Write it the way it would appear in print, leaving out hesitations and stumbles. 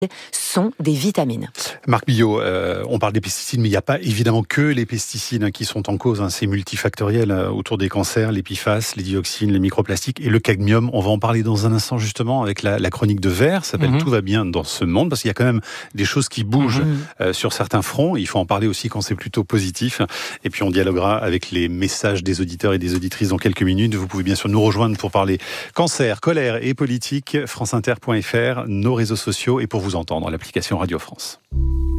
sont des vitamines. Marc Billot, on parle des pesticides, mais il n'y a pas évidemment que les pesticides qui sont en cause. C'est multifactoriel autour des cancers, les PFAS, les dioxines, les microplastiques et le cadmium. On va en parler dans un instant justement avec la chronique de Vert. Ça s'appelle Tout va bien dans ce monde, parce qu'il y a quand même des choses qui bougent sur certains fronts. Il faut en parler aussi quand c'est plutôt positif. Et puis on dialoguera avec les messages des auditeurs et des auditrices dans quelques minutes. Vous pouvez bien sûr nous rejoindre pour parler cancer, colère et politique. franceinter.fr, nos réseaux sociaux et pour vous entendre, l'application Radio France.